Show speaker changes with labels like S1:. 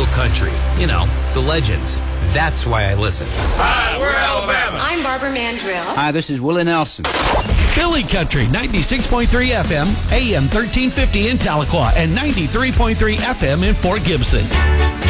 S1: country. You know, the legends. That's why I listen.
S2: Hi, we're Alabama.
S3: I'm Barbara Mandrill.
S4: Hi, this is Willie Nelson.
S5: Philly Country, 96.3 FM, AM 1350 in Tahlequah, and 93.3 FM in Fort Gibson.